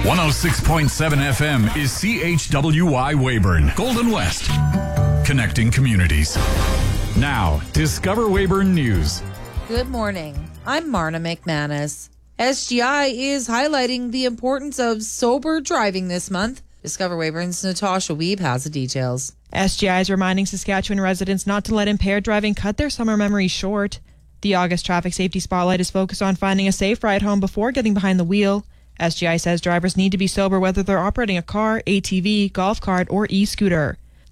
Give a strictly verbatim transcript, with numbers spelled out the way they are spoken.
one oh six point seven F M is C H W Y Weyburn, Golden West, connecting communities. Now, Discover Weyburn News. Good morning. I'm Marna McManus. S G I is highlighting the importance of sober driving this month. Discover Weyburn's Natasha Weeb has the details. S G I is reminding Saskatchewan residents not to let impaired driving cut their summer memories short. The August Traffic Safety Spotlight is focused on finding a safe ride home before getting behind the wheel. S G I says drivers need to be sober whether they're operating a car, A T V, golf cart, or e-scooter.